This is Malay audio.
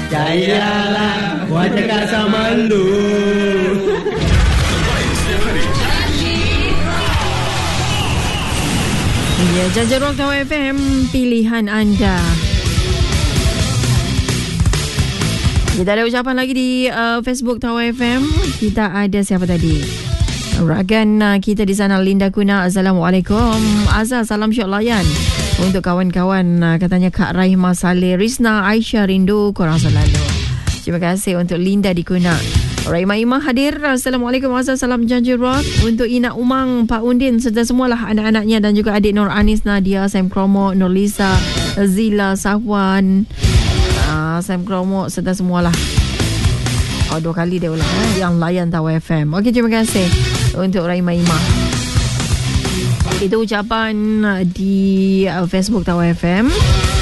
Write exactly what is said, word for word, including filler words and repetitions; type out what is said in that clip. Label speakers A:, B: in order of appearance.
A: Jayalah, buat cakap sama lu.
B: Ya, Jaja Rock Tawau F M, pilihan anda. Kita ada ucapan lagi di uh, Facebook Tawau F M. Kita ada siapa tadi? Ragan uh, kita di sana, Linda Kuna. Assalamualaikum. Azhar, salam syok layan. Untuk kawan-kawan, uh, katanya Kak Rahimah Saleh, Rizna, Aisyah, rindu korang selalu. Terima kasih untuk Linda di Kuna. Rahimah Imah hadir. Assalamualaikum, Azhar, salam Janji Rock. Untuk Ina Umang, Pak Undin, serta semualah anak-anaknya dan juga adik Nur Anis, Nadia, Sam Kromo, Nur Lisa, Zila, Safwan, uh, Sam Kromo, serta semualah. Oh, dua kali dia ulang eh, yang layan Tawau F M. Okey, terima kasih untuk Rahimah Imah. Itu ucapan di uh, Facebook Tawau F M.